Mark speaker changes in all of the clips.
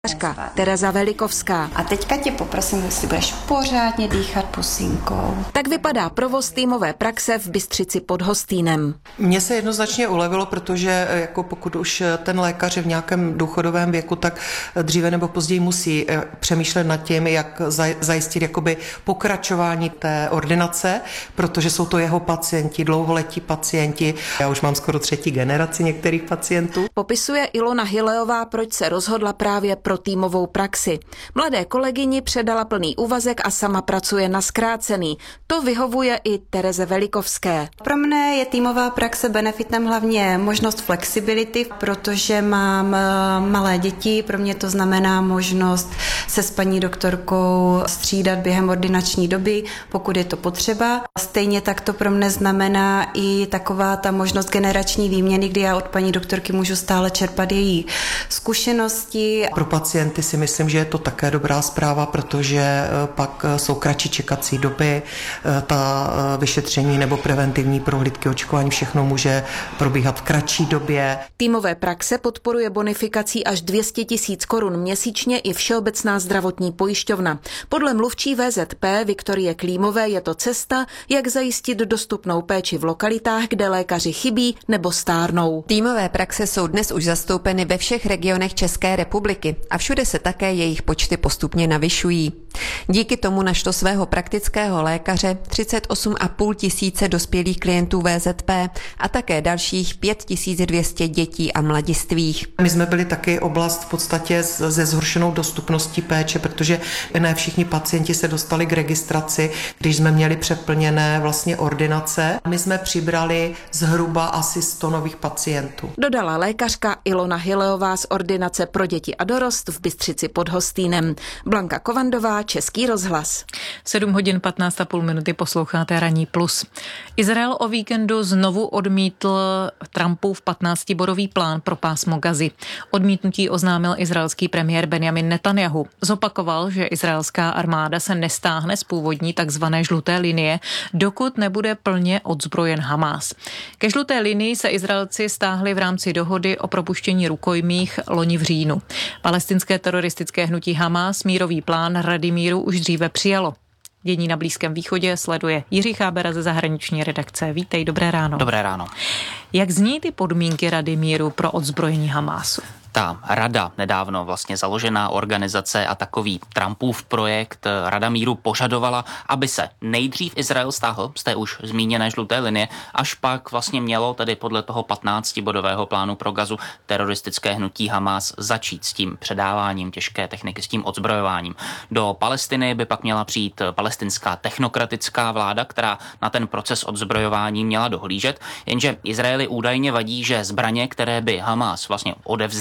Speaker 1: Tereza Velikovská.
Speaker 2: A teďka tě poprosím, jestli budeš pořádně dýchat pusinkou.
Speaker 1: Tak vypadá provoz týmové praxe v Bystřici pod Hostýnem.
Speaker 3: Mně se jednoznačně ulevilo, protože jako pokud už ten lékař je v nějakém důchodovém věku, tak dříve nebo později musí přemýšlet nad tím, jak zajistit jakoby pokračování té ordinace, protože jsou to jeho pacienti, dlouholetí pacienti. Já už mám skoro 3. generaci některých pacientů.
Speaker 1: Popisuje Ilona Hileová, proč se rozhodla právě pro týmovou praxi. Mladé kolegyni předala plný úvazek a sama pracuje na zkrácený. To vyhovuje i Tereze Velikovské.
Speaker 2: Pro mne je týmová praxe benefitem hlavně možnost flexibility, protože mám malé děti. Pro mě to znamená možnost se s paní doktorkou střídat během ordinační doby, pokud je to potřeba. Stejně tak to pro mne znamená i taková ta možnost generační výměny, kdy já od paní doktorky můžu stále čerpat její zkušenosti.
Speaker 3: Pro pacienty si myslím, že je to také dobrá zpráva, protože pak jsou kratší čekací doby, ta vyšetření nebo preventivní prohlídky, očkování, všechno může probíhat v kratší době.
Speaker 1: Týmové praxe podporuje bonifikací až 200 000 korun měsíčně i Všeobecná zdravotní pojišťovna. Podle mluvčí VZP Viktorie Klímové je to cesta, jak zajistit dostupnou péči v lokalitách, kde lékaři chybí nebo stárnou.
Speaker 4: Týmové praxe jsou dnes už zastoupeny ve všech regionech České republiky a všude se také jejich počty postupně navyšují. Díky tomu našlo svého praktického lékaře 38,5 tisíce dospělých klientů VZP a také dalších 5200 dětí a mladistvých.
Speaker 3: My jsme byli taky oblast v podstatě se zhoršenou dostupností péče, protože ne všichni pacienti se dostali k registraci, když jsme měli přeplněné vlastně ordinace. My jsme přibrali zhruba asi 100 nových pacientů.
Speaker 1: Dodala lékařka Ilona Hileová z ordinace pro děti a dorost v Bystřici pod Hostýnem. Blanka Kovandová, Český rozhlas.
Speaker 5: 7:15,5 posloucháte Ranní plus. Izrael o víkendu znovu odmítl Trumpův 15bodový plán pro pásmo Gazy. Odmítnutí oznámil izraelský premiér Benjamin Netanjahu. Zopakoval, že izraelská armáda se nestáhne z původní takzvané žluté linie, dokud nebude plně odzbrojen Hamás. Ke žluté linii se Izraelci stáhli v rámci dohody o propuštění rukojmích loni v říjnu. Palestinské teroristické hnutí Hamás mírový plán Rady míru už dříve přijalo. Dění na Blízkém východě sleduje Jiří Chábera ze zahraniční redakce. Vítej, dobré ráno.
Speaker 6: Dobré ráno.
Speaker 5: Jak zní ty podmínky Rady míru pro odzbrojení Hamásu?
Speaker 6: Ta rada, nedávno vlastně založená organizace a takový Trumpův projekt Rada míru požadovala, aby se nejdřív Izrael stáhl z té už zmíněné žluté linie, až pak vlastně mělo tedy podle toho 15bodového plánu pro Gazu teroristické hnutí Hamás začít s tím předáváním těžké techniky, s tím odzbrojováním. Do Palestiny by pak měla přijít palestinská technokratická vláda, která na ten proces odzbrojování měla dohlížet, jenže Izraeli údajně vadí, že zbraně, které by Hamás vlastně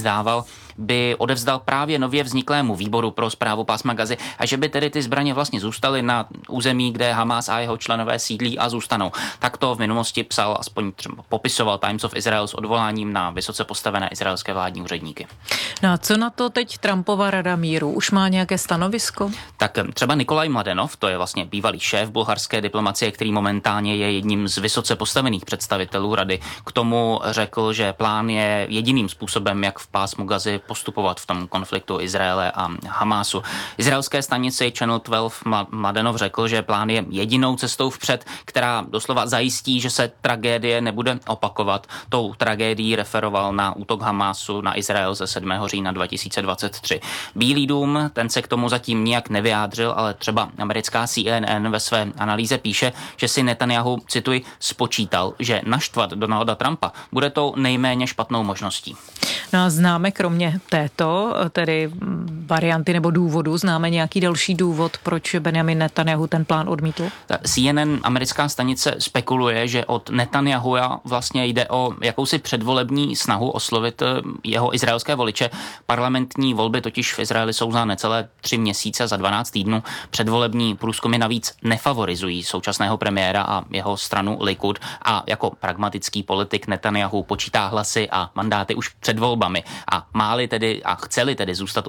Speaker 6: by odevzdal právě nově vzniklému výboru pro správu pásma Gazy a že by tedy ty zbraně vlastně zůstaly na území, kde Hamás a jeho členové sídlí a zůstanou. Tak to v minulosti psal, aspoň třeba popisoval Times of Israel s odvoláním na vysoce postavené izraelské vládní úředníky.
Speaker 5: No a co na to teď Trumpova Rada míru? Už má nějaké stanovisko?
Speaker 6: Tak třeba Nikolaj Mladenov, to je vlastně bývalý šéf bulharské diplomacie, který momentálně je jedním z vysoce postavených představitelů rady, k tomu řekl, že plán je jediným způsobem, jak v pásmu Gazy postupovat v tom konfliktu Izraele a Hamásu. Izraelské stanici Channel 12 Mladenov řekl, že plán je jedinou cestou vpřed, která doslova zajistí, že se tragédie nebude opakovat. Tou tragédií referoval na útok Hamásu na Izrael ze 7. října 2023. Bílý dům, ten se k tomu zatím nijak nevyjádřil, ale třeba americká CNN ve své analýze píše, že si Netanjahu, cituji, spočítal, že naštvat Donalda Trumpa bude tou nejméně špatnou možností.
Speaker 5: No a známe kromě této, tedy varianty nebo důvodu, známe nějaký další důvod, proč Benjamin Netanjahu ten plán odmítl?
Speaker 6: CNN, americká stanice, spekuluje, že od Netanjahua vlastně jde o jakousi předvolební snahu oslovit jeho izraelské voliče. Parlamentní volby totiž v Izraeli jsou za necelé 3 měsíce, za 12 týdnů. Předvolební průzkumy navíc nefavorizují současného premiéra a jeho stranu Likud a jako pragmatický politik Netanjahu počítá hlasy a mandáty už před volbami a máli tedy a chceli tedy zůstat u moci, tak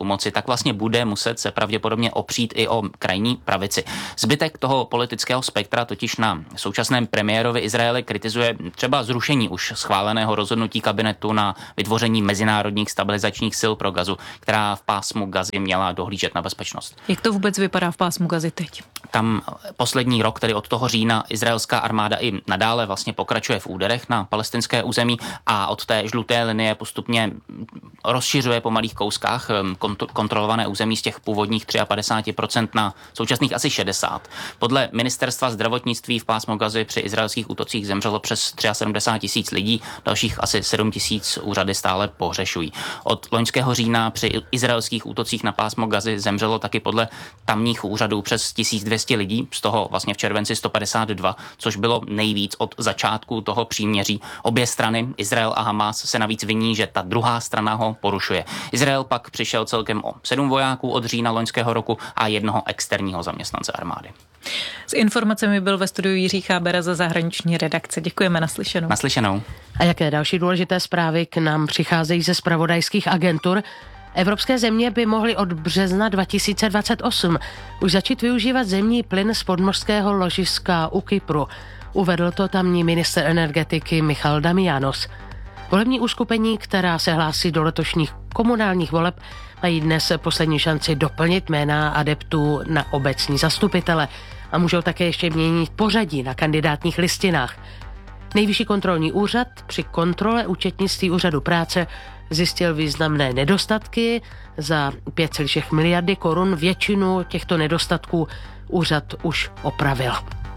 Speaker 6: vlastně bude muset se pravděpodobně opřít i o krajní pravici. Zbytek toho politického spektra totiž na současném premiérovi Izraele kritizuje třeba zrušení už schváleného rozhodnutí kabinetu na vytvoření mezinárodních stabilizačních sil pro Gazu, která v pásmu Gazy měla dohlížet na bezpečnost.
Speaker 5: Jak to vůbec vypadá v pásmu Gazy teď?
Speaker 6: Tam poslední rok, tedy od toho října, izraelská armáda i nadále vlastně pokračuje v úderech na palestinské území a od té žluté linie postupně rozšiřuje po malých kouskách kontrolované území z těch původních 53% na současných asi 60%. Podle ministerstva zdravotnictví v pásmu Gazy při izraelských útocích zemřelo přes 73 000 lidí, dalších asi 7 000 úřady stále pohřešují. Od loňského října při izraelských útocích na pásmo Gazy zemřelo taky podle tamních úřadů přes 1200 lidí, z toho vlastně v červenci 152, což bylo nejvíc od začátku toho příměří. Obě strany, Izrael a Hamas, se navíc viní, že ta druhá strana ho porušuje. Izrael pak přišel celkem o 7 vojáků od října loňského roku a jednoho externího zaměstnance armády.
Speaker 5: S informacemi byl ve studiu Jiří Chábera za zahraniční redakce. Děkujeme, naslyšenou.
Speaker 6: Naslyšenou.
Speaker 7: A jaké další důležité zprávy k nám přicházejí ze zpravodajských agentur? Evropské země by mohly od března 2028 už začít využívat zemní plyn z podmořského ložiska u Kypru. Uvedl to tamní ministr energetiky Michal Damianos. Volební uskupení, která se hlásí do letošních komunálních voleb, mají dnes poslední šanci doplnit jména adeptů na obecní zastupitele a můžou také ještě měnit pořadí na kandidátních listinách. Nejvyšší kontrolní úřad při kontrole účetnictví úřadu práce zjistil významné nedostatky. Za 5,6 miliardy korun většinu těchto nedostatků úřad už opravil.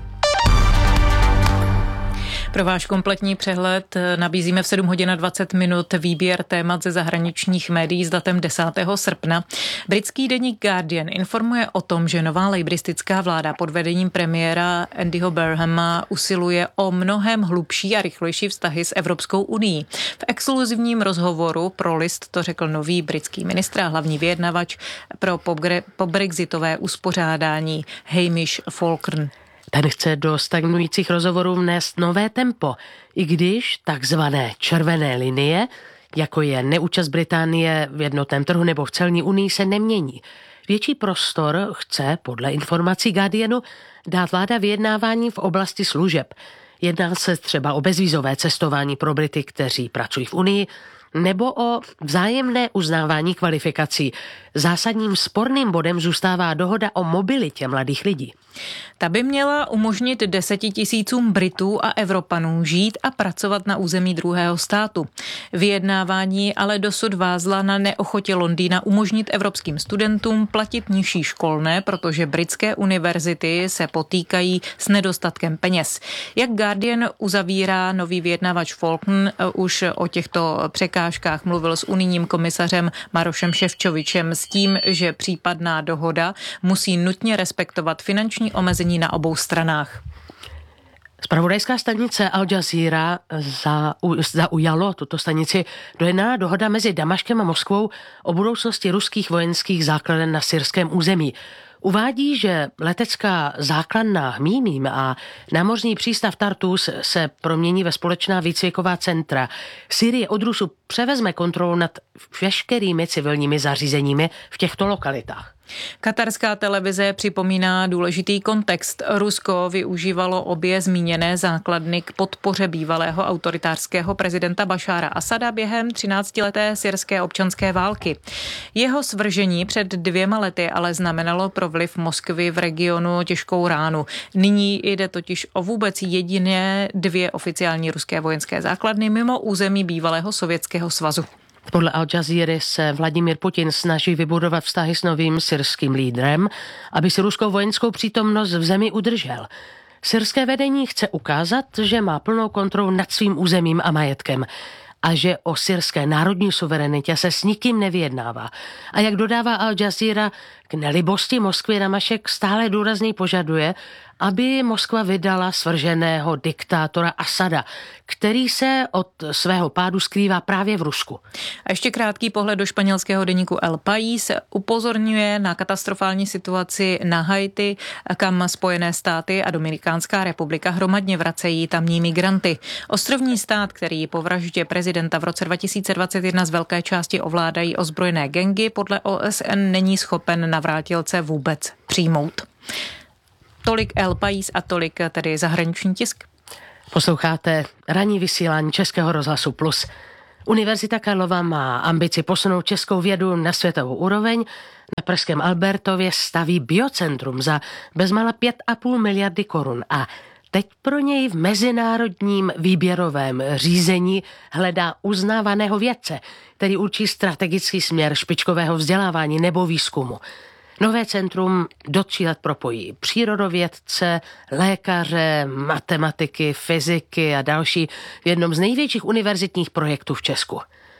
Speaker 5: Pro váš kompletní přehled nabízíme v 7 hodin a 20 minut výběr témat ze zahraničních médií s datem 10. srpna. Britský deník Guardian informuje o tom, že nová lejbristická vláda pod vedením premiéra Andyho Burnhama usiluje o mnohem hlubší a rychlejší vztahy s Evropskou unií. V exkluzivním rozhovoru pro List to řekl nový britský ministr a hlavní vyjednavač pro pobrexitové uspořádání Hamish Falkner.
Speaker 7: Ten chce do stagnujících rozhovorů vnést nové tempo, i když takzvané červené linie, jako je neúčast Británie v jednotném trhu nebo v celní unii, se nemění. Větší prostor chce, podle informací Guardianu, dát vláda vyjednávání v oblasti služeb. Jedná se třeba o bezvízové cestování pro Brity, kteří pracují v unii, nebo o vzájemné uznávání kvalifikací. Zásadním sporným bodem zůstává dohoda o mobilitě mladých lidí.
Speaker 5: Ta by měla umožnit 10 000 Britů a Evropanů žít a pracovat na území druhého státu. Vyjednávání ale dosud vázla na neochotě Londýna umožnit evropským studentům platit nižší školné, protože britské univerzity se potýkají s nedostatkem peněz. Jak Guardian uzavírá nový vyjednavač Falkner, už o těchto překážkách mluvil s unijním komisařem Marošem Šefčovičem s tím, že případná dohoda musí nutně respektovat finanční omezení na obou stranách.
Speaker 7: Zpravodajská stanice Al Jazeera zaujalo tuto stanici dojednaná dohoda mezi Damaškem a Moskvou o budoucnosti ruských vojenských základen na syrském území. Uvádí, že letecká základna Hmímím a námořní přístav Tartus se promění ve společná výcviková centra. Sýrie od Rusů převezme kontrolu nad veškerými civilními zařízeními v těchto lokalitách.
Speaker 5: Katarská televize připomíná důležitý kontext. Rusko využívalo obě zmíněné základny k podpoře bývalého autoritářského prezidenta Bašára Asada během 13leté syrské občanské války. Jeho svržení před 2 lety ale znamenalo pro vliv Moskvy v regionu těžkou ránu. Nyní jde totiž o vůbec jediné 2 oficiální ruské vojenské základny mimo území bývalého Sovětského svazu.
Speaker 7: Podle Al Jazeera se Vladimír Putin snaží vybudovat vztahy s novým syrským lídrem, aby si ruskou vojenskou přítomnost v zemi udržel. Syrské vedení chce ukázat, že má plnou kontrolu nad svým územím a majetkem a že o syrské národní suverenitě se s nikým nevyjednává. A jak dodává Al Jazeera, k nelibosti Moskvy Damašek stále důrazněji požaduje, aby Moskva vydala svrženého diktátora Asada, který se od svého pádu skrývá právě v Rusku.
Speaker 5: A ještě krátký pohled do španělského deníku El País upozorňuje na katastrofální situaci na Haiti, kam Spojené státy a Dominikánská republika hromadně vracejí tamní migranty. Ostrovní stát, který po vraždě prezidenta v roce 2021 z velké části ovládají ozbrojené gangy, podle OSN není schopen navrátilce vůbec přijmout. Tolik El País a tolik tedy zahraniční tisk.
Speaker 7: Posloucháte ranní vysílání Českého rozhlasu Plus. Univerzita Karlova má ambici posunout českou vědu na světovou úroveň. Na pražském Albertově staví biocentrum za bezmála 5,5 miliardy korun a teď pro něj v mezinárodním výběrovém řízení hledá uznávaného vědce, který určí strategický směr špičkového vzdělávání nebo výzkumu. Nové centrum do 3 let propojí přírodovědce, lékaře, matematiky, fyziky a další v jednom z největších univerzitních projektů v Česku.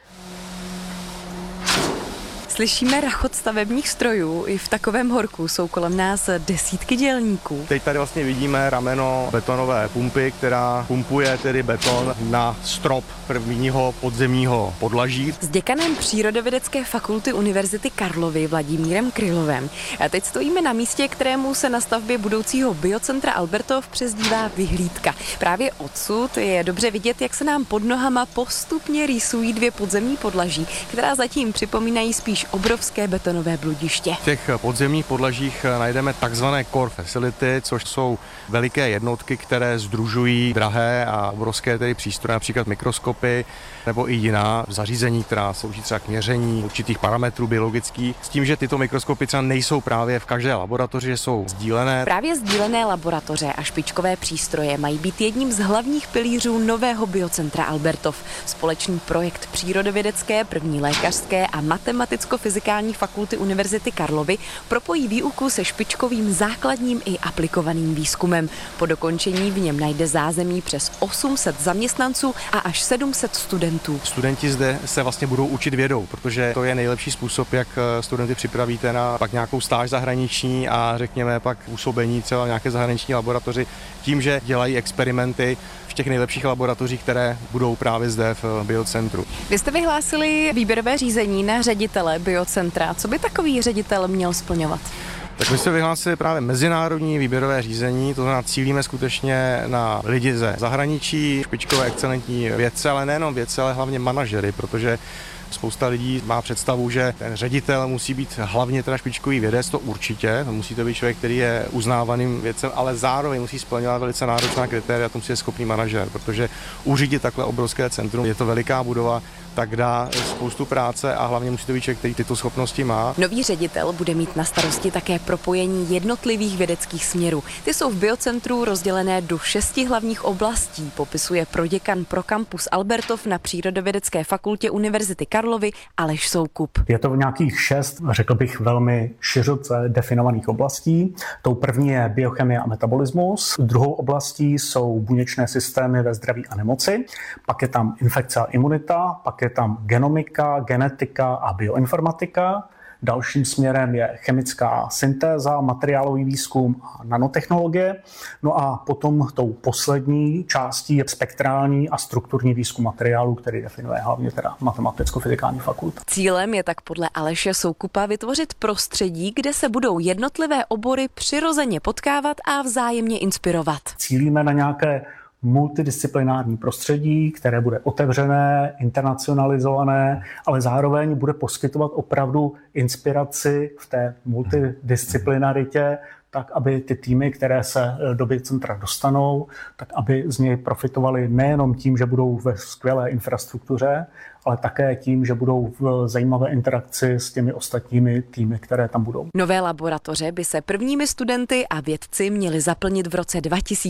Speaker 8: Slyšíme rachot stavebních strojů, i v takovém horku jsou kolem nás desítky dělníků.
Speaker 9: Teď tady vlastně vidíme rameno betonové pumpy, která pumpuje tedy beton na strop prvního podzemního podlaží.
Speaker 8: S děkanem Přírodovědecké fakulty Univerzity Karlovy Vladimírem Krylovem. A teď stojíme na místě, kterému se na stavbě budoucího biocentra Albertov přezdívá Vyhlídka. Právě odsud je dobře vidět, jak se nám pod nohama postupně rýsují 2 podzemní podlaží, která zatím připomínají spíš obrovské betonové bludiště.
Speaker 9: V těch podzemních podlažích najdeme takzvané core facility, což jsou veliké jednotky, které sdružují drahé a obrovské tedy přístroje, například mikroskopy nebo i jiná zařízení, která slouží třeba k měření určitých parametrů biologických. S tím, že tyto mikroskopy třeba nejsou právě v každé laboratoři, že jsou sdílené.
Speaker 8: Právě sdílené laboratoře a špičkové přístroje mají být jedním z hlavních pilířů nového biocentra Albertov. Společný projekt Přírodovědecké, první lékařské a matematicko-fyzikální fakulty Univerzity Karlovy propojí výuku se špičkovým základním i aplikovaným výzkumem. Po dokončení v něm najde zázemí přes 800 zaměstnanců a až 700 studentů.
Speaker 9: Studenti zde se vlastně budou učit vědou, protože to je nejlepší způsob, jak studenty připravíte na pak nějakou stáž zahraniční a řekněme pak působení třeba v nějaké zahraniční laboratoři tím, že dělají experimenty v těch nejlepších laboratořích, které budou právě zde v biocentru.
Speaker 8: Vy jste vyhlásili výběrové řízení na ředitele biocentra. Co by takový ředitel měl splňovat?
Speaker 9: Tak my jsme vyhlásili právě mezinárodní výběrové řízení, to znamená cílíme skutečně na lidi ze zahraničí, špičkové excelentní vědce, ale nejenom vědce, ale hlavně manažery, protože spousta lidí má představu, že ten ředitel musí být hlavně teda špičkový vědec, to určitě, to musí to být člověk, který je uznávaným vědcem, ale zároveň musí splňovat velice náročná kritéria, to musí být schopný manažer, protože uřídit takhle obrovské centrum, je to veliká budova, tak dá spoustu práce a hlavně musí to být člověk, který tyto schopnosti má.
Speaker 8: Nový ředitel bude mít na starosti také propojení jednotlivých vědeckých směrů. Ty jsou v biocentru rozdělené do 6 hlavních oblastí, popisuje proděkan pro kampus Albertov na Přírodovědecké fakultě Univerzity Karlovy Aleš Soukup.
Speaker 10: Je to nějakých 6, řekl bych, velmi široce definovaných oblastí. Tou první je biochemie a metabolismus, druhou oblastí jsou buněčné systémy ve zdraví a nemoci, pak je tam infekce a imunita, pak je tam genomika, genetika a bioinformatika. Dalším směrem je chemická syntéza, materiálový výzkum a nanotechnologie. No a potom tou poslední částí je spektrální a strukturní výzkum materiálu, který definuje hlavně teda matematicko-fyzikální fakulta.
Speaker 8: Cílem je tak podle Aleše Soukupa vytvořit prostředí, kde se budou jednotlivé obory přirozeně potkávat a vzájemně inspirovat.
Speaker 10: Cílíme na nějaké multidisciplinární prostředí, které bude otevřené, internacionalizované, ale zároveň bude poskytovat opravdu inspiraci v té multidisciplinaritě, tak aby ty týmy, které se do biocentra dostanou, tak aby z něj profitovali nejenom tím, že budou ve skvělé infrastruktuře, ale také tím, že budou v zajímavé interakci s těmi ostatními týmy, které tam budou.
Speaker 8: Nové laboratoře by se prvními studenty a vědci měli zaplnit v roce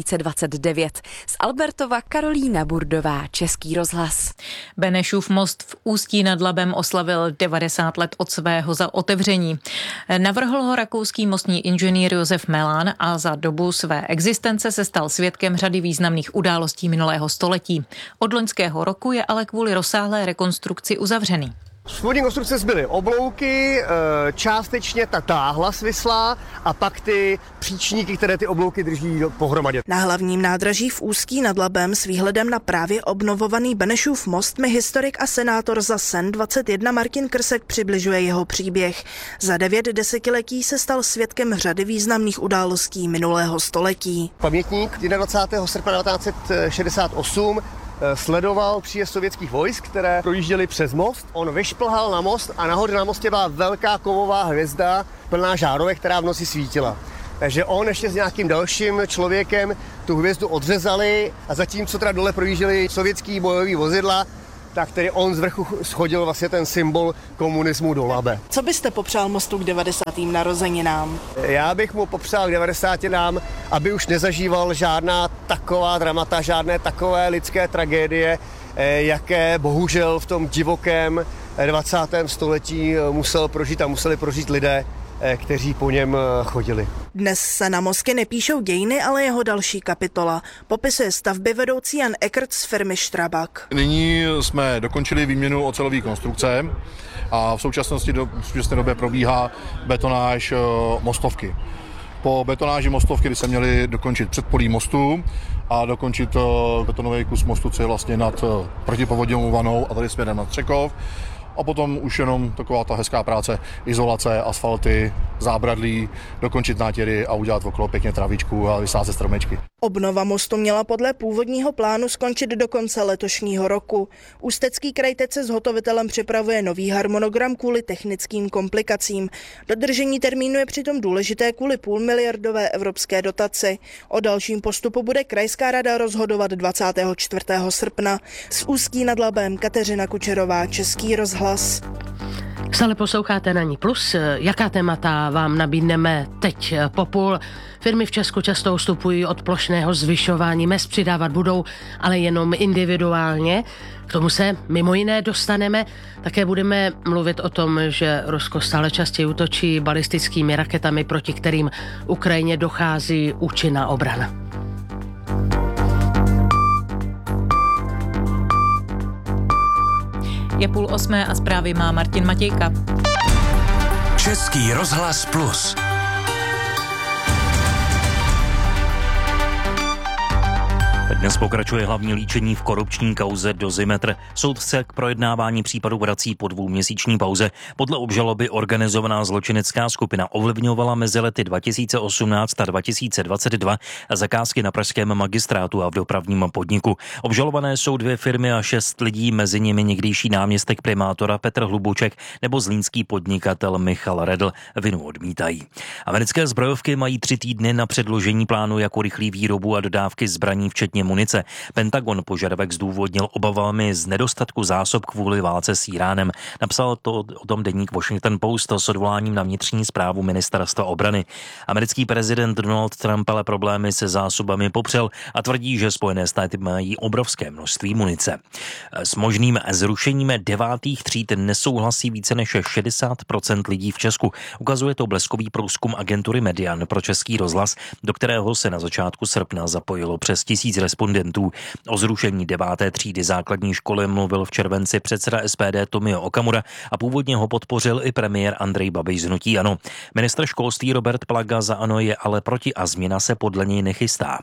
Speaker 8: 2029. Z Albertova Karolína Burdová, Český rozhlas.
Speaker 5: Benešův most v Ústí nad Labem oslavil 90 let od svého otevření. Navrhl ho rakouský mostní inženýr Josef Melán a za dobu své existence se stal svědkem řady významných událostí minulého století. Od loňského roku je ale kvůli rozsáhlé rekonstrukci uzavřený.
Speaker 11: Spodní konstrukce zbyly oblouky, částečně ta táhla svislá a pak ty příčníky, které ty oblouky drží pohromadě.
Speaker 12: Na hlavním nádraží v Ústí nad Labem s výhledem na právě obnovovaný Benešův most mi historik a senátor za SEN 21 Martin Krsek přibližuje jeho příběh. Za 9 desetiletí se stal svědkem řady významných událostí minulého století.
Speaker 11: Pamětník 21. srpna 1968 sledoval příjezd sovětských vojsk, které projížděly přes most. On vyšplhal na most a nahoře na mostě byla velká kovová hvězda plná žárovek, která v noci svítila. Takže on ještě s nějakým dalším člověkem tu hvězdu odřezali a zatímco teda dole projížděly sovětský bojový vozidla, tak tedy on z vrchu schodil vlastně ten symbol komunismu do Labe.
Speaker 12: Co byste popřál mostu k 90. narozeninám?
Speaker 11: Já bych mu popřál k 90. aby už nezažíval žádná taková dramata, žádné takové lidské tragédie, jaké bohužel v tom divokém 20. století musel prožít a museli prožít lidé, kteří po něm chodili.
Speaker 12: Dnes se na mostě nepíšou dějiny, ale jeho další kapitola. Popisuje stavby vedoucí Jan Eckert z firmy Strabag.
Speaker 13: Nyní jsme dokončili výměnu ocelové konstrukce a v současné době probíhá betonáž mostovky. Po betonáži mostovky, kdy se měli dokončit předpolí mostu a dokončit betonový kus mostu, co je vlastně nad protipovodňovou vanou a tady směrem nad Třekov. A potom už jenom taková ta hezká práce, izolace, asfalty, zábradlí, dokončit nátěry a udělat okolo pěkně travičku a vysázet stromečky.
Speaker 12: Obnova mostu měla podle původního plánu skončit do konce letošního roku. Ústecký kraj teď se zhotovitelem připravuje nový harmonogram kvůli technickým komplikacím. Dodržení termínu je přitom důležité kvůli půlmiliardové evropské dotaci. O dalším postupu bude krajská rada rozhodovat 24. srpna. Z Ústí nad Labem Kateřina Kučerová, Český rozhlas.
Speaker 7: Stále posloucháte Ranní plus. Jaká témata vám nabídneme teď po půl? Firmy v Česku často ustupují od plošného zvyšování mezd, přidávat budou, ale jenom individuálně. K tomu se mimo jiné dostaneme. Také budeme mluvit o tom, že Rusko stále častěji útočí balistickými raketami, proti kterým Ukrajině dochází účinná obrana.
Speaker 5: Je 7:30 a zprávy má Martin Matějka.
Speaker 14: Český rozhlas plus. Dnes pokračuje hlavní líčení v korupční kauze Dozimetr. Soudce k projednávání případu vrací po 2měsíční pauze. Podle obžaloby organizovaná zločinecká skupina ovlivňovala mezi lety 2018 a 2022 zakázky na pražském magistrátu a v dopravním podniku. Obžalované jsou 2 firmy a 6 lidí, mezi nimi někdejší náměstek primátora Petr Hlubuček nebo zlínský podnikatel Michal Redl. Vinu odmítají. Americké zbrojovky mají 3 týdny na předložení plánu, jako rychlý výrobu a dodávky zbraní, včetně munice. Pentagon požadavek zdůvodnil obavami z nedostatku zásob kvůli válce s Iránem. Napsal to o tom deník Washington Post s odvoláním na vnitřní správu ministerstva obrany. Americký prezident Donald Trump ale problémy se zásobami popřel a tvrdí, že Spojené státy mají obrovské množství munice. S možným zrušením 9. tříd nesouhlasí více než 60% lidí v Česku. Ukazuje to bleskový průzkum agentury Median pro Český rozhlas, do kterého se na začátku srpna zapojilo přes 1000 respondentů. O zrušení 9. třídy základní školy mluvil v červenci předseda SPD Tomio Okamura a původně ho podpořil i premiér Andrej Babiš z hnutí ANO. Ministr školství Robert Plaga za ANO je ale proti a změna se podle něj nechystá.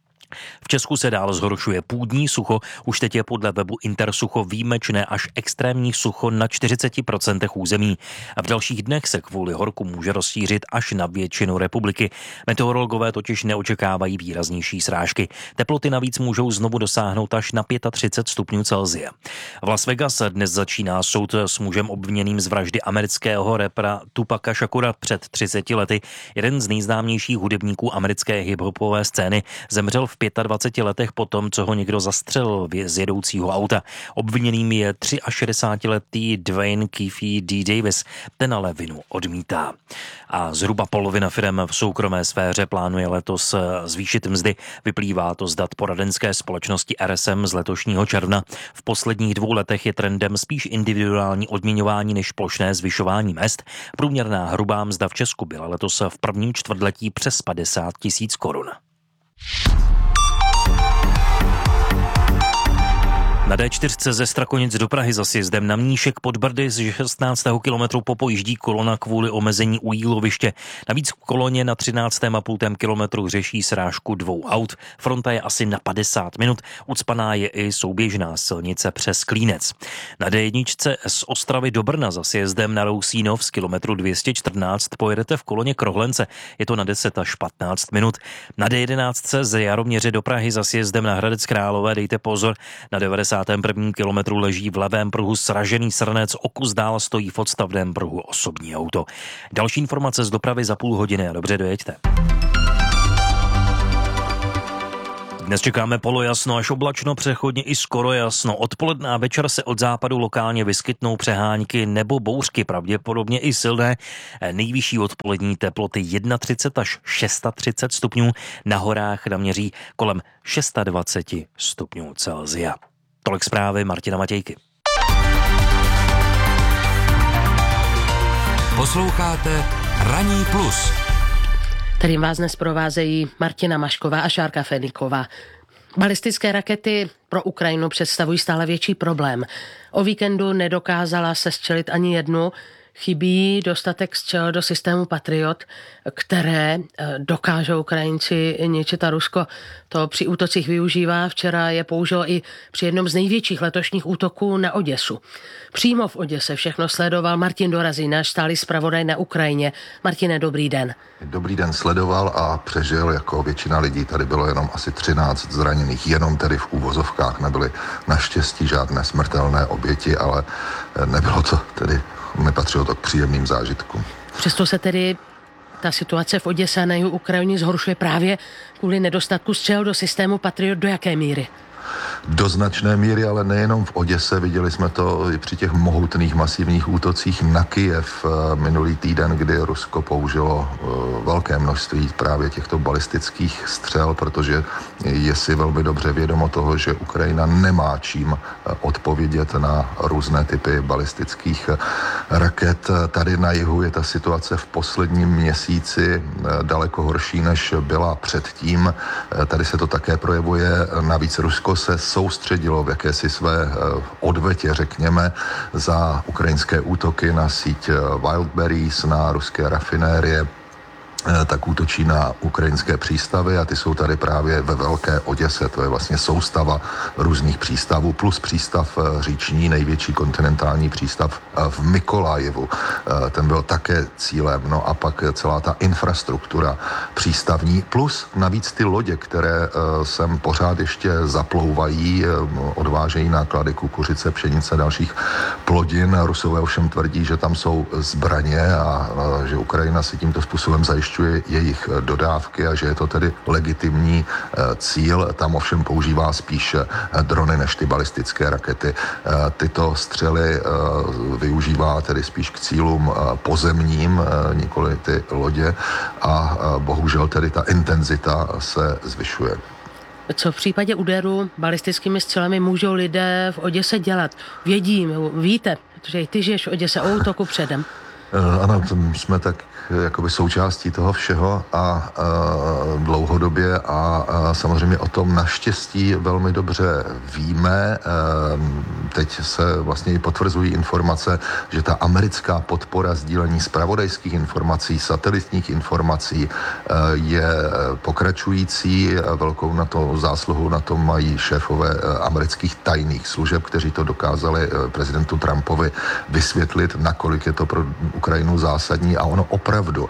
Speaker 14: V Česku se dál zhoršuje půdní sucho, už teď je podle webu Intersucho výjimečné až extrémní sucho na 40% území. A v dalších dnech se kvůli horku může rozšířit až na většinu republiky. Meteorologové totiž neočekávají výraznější srážky. Teploty navíc můžou znovu dosáhnout až na 35 stupňů Celsia. V Las Vegas dnes začíná soud s mužem obviněným z vraždy amerického rapera Tupaca Shakura před 30 lety. Jeden z nejznámějších hudebníků americké hiphopové scény zemřel v 25 letech potom, co ho někdo zastřelil z jedoucího auta. Obviněným je 63letý Dwayne Keefe D. Davis. Ten ale vinu odmítá. A zhruba polovina firem v soukromé sféře plánuje letos zvýšit mzdy. Vyplývá to z dat poradenské společnosti RSM z letošního června. V posledních 2 letech je trendem spíš individuální odměňování než plošné zvyšování mezd. Průměrná hrubá mzda v Česku byla letos v prvním čtvrtletí přes 50 000 korun. Na D4 ze Strakonic do Prahy za sjezdem na Mníšek pod Brdy z 16. kilometru popojíždí kolona kvůli omezení u jíloviště. Navíc v koloně na 13,5 kilometru řeší srážku 2 aut. Fronta je asi na 50 minut. Ucpaná je i souběžná silnice přes Klínec. Na D1 z Ostravy do Brna za sjezdem na Rousínov z kilometru 214 pojedete v koloně k Rohlence. Je to na 10 až 15 minut. Na D11 z Jaroměře do Prahy za sjezdem na Hradec Králové dejte pozor. Na 91. kilometru leží v levém pruhu sražený srnec, o kus dál stojí v odstavném pruhu osobní auto. Další informace z dopravy za půl hodiny a dobře dojeďte. Dnes čekáme polojasno až oblačno, přechodně i skoro jasno. Odpoledne a večer se od západu lokálně vyskytnou přehánky nebo bouřky, pravděpodobně i silné. Nejvyšší odpolední teploty 31 až 36 stupňů, na horách naměří kolem 26 stupňů Celsia. Tolik zprávy Martina Matějky.
Speaker 15: Posloucháte Ranní plus.
Speaker 7: Kterým vás dnes provázejí Martina Mašková a Šárka Feniková. Balistické rakety pro Ukrajinu představují stále větší problém. O víkendu nedokázala sestřelit ani jednu. Chybí dostatek střel do systému Patriot, které dokážou Ukrajinci ničit a Rusko to při útocích využívá. Včera je použilo i při jednom z největších letošních útoků na Oděsu. Přímo v Oděse všechno sledoval Martin Dorazí, náš stálý zpravodaj na Ukrajině. Martine, dobrý den.
Speaker 16: Dobrý den, sledoval a přežil jako většina lidí. Tady bylo jenom asi 13 zraněných, jenom tedy v úvozovkách. Nebyly naštěstí žádné smrtelné oběti, ale nebylo to tedy, nepatřilo to k příjemným zážitkům.
Speaker 7: Přesto se tedy ta situace v Oděse a na jihu Ukrajiny zhoršuje právě kvůli nedostatku střel do systému Patriot. Do jaké míry?
Speaker 16: Do značné míry, ale nejenom v Oděse. Viděli jsme to i při těch mohutných masivních útocích na Kyjev minulý týden, kdy Rusko použilo velké množství právě těchto balistických střel, protože je si velmi dobře vědomo toho, že Ukrajina nemá čím odpovědět na různé typy balistických raket. Tady na jihu je ta situace v posledním měsíci daleko horší, než byla předtím. Tady se to také projevuje. Navíc Rusko se soustředilo v jakési své odvetě, řekněme, za ukrajinské útoky na síť Wildberries, na ruské rafinérie, tak útočí na ukrajinské přístavy a ty jsou tady právě ve Velké Oděse. To je vlastně soustava různých přístavů plus přístav říční, největší kontinentální přístav v Mykolajivu. Ten byl také cílem. No a pak celá ta infrastruktura přístavní plus navíc ty lodě, které sem pořád ještě zaplouvají, odvážejí náklady kukuřice, pšenice, dalších plodin. Rusové ovšem tvrdí, že tam jsou zbraně a že Ukrajina si tímto způsobem zajišťuje jejich dodávky a že je to tedy legitimní cíl. Tam ovšem používá spíš drony než ty balistické rakety. Tyto střely využívá tedy spíš k cílům pozemním, nikoli ty lodě a bohužel tedy ta intenzita se zvyšuje.
Speaker 7: Co v případě úderu balistickými střelami můžou lidé v Oděse dělat? Víte, protože i ty žiješ v Oděse, o útoku předem.
Speaker 16: Ano, jsme tak jakoby součástí toho všeho a dlouhodobě a samozřejmě o tom naštěstí velmi dobře víme. Teď se vlastně potvrzují informace, že ta americká podpora sdílení zpravodajských informací, satelitních informací je pokračující. Velkou na to zásluhu na tom mají šéfové amerických tajných služeb, kteří to dokázali prezidentu Trumpovi vysvětlit, nakolik je to pro Ukrajinu zásadní a ono opravdu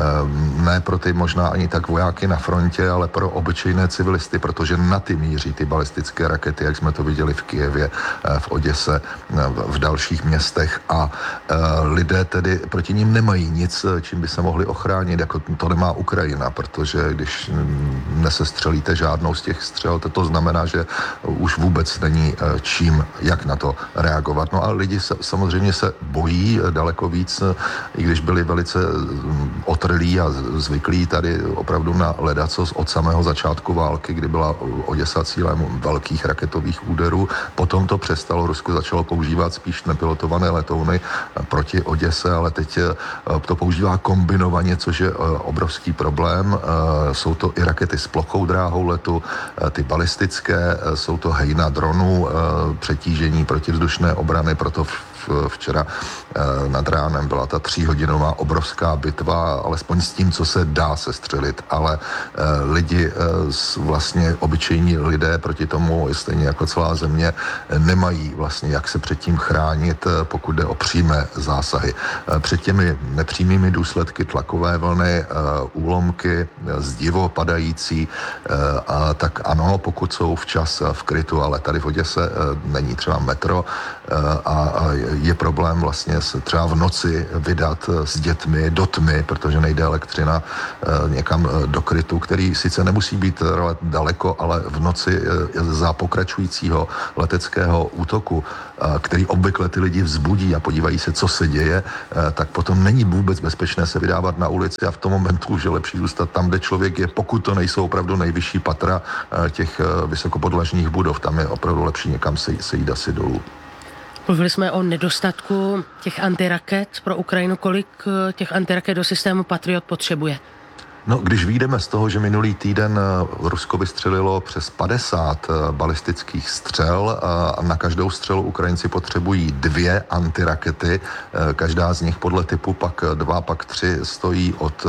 Speaker 16: ne pro ty možná ani tak vojáky na frontě, ale pro obyčejné civilisty, protože na ty míří ty balistické rakety, jak jsme to viděli v Kyjevě, v Oděse, v dalších městech a lidé tedy proti nim nemají nic, čím by se mohli ochránit, jako to nemá Ukrajina, protože když nesestřelíte žádnou z těch střel, to znamená, že už vůbec není čím, jak na to reagovat. No a lidi samozřejmě se bojí daleko víc, i když byli velice otrlí a zvyklí tady opravdu na ledacos od samého začátku války, kdy byla Oděsa cílem velkých raketových úderů. Potom to přestalo, Rusko začalo používat spíš nepilotované letouny proti Oděse, ale teď to používá kombinovaně, což je obrovský problém. Jsou to i rakety s plochou dráhou letu, ty balistické, jsou to hejna dronů, přetížení protivzdušné obrany, proto včera nad ránem byla ta 3hodinová obrovská bitva, alespoň s tím, co se dá sestřelit, ale lidi, vlastně obyčejní lidé proti tomu, stejně jako celá země, nemají vlastně jak se předtím chránit, pokud jde o přímé zásahy. Před těmi nepřímými důsledky tlakové vlny, úlomky, zdivo padající, tak ano, pokud jsou včas v krytu, ale tady v Oděse není třeba metro a je problém vlastně se třeba v noci vydat s dětmi do tmy, protože nejde elektřina někam do krytu, který sice nemusí být daleko, ale v noci za pokračujícího leteckého útoku, který obvykle ty lidi vzbudí a podívají se, co se děje, tak potom není vůbec bezpečné se vydávat na ulici a v tom momentu už je lepší zůstat tam, kde člověk je, pokud to nejsou opravdu nejvyšší patra těch vysokopodlažních budov. Tam je opravdu lepší někam sejít asi dolů.
Speaker 7: Mluvili jsme o nedostatku těch antiraket pro Ukrajinu. Kolik těch antiraket do systému Patriot potřebuje?
Speaker 16: No, když vyjdeme z toho, že minulý týden Rusko vystřelilo přes 50 balistických střel a na každou střelu Ukrajinci potřebují 2 antirakety, každá z nich podle typu pak 2, pak 3 stojí od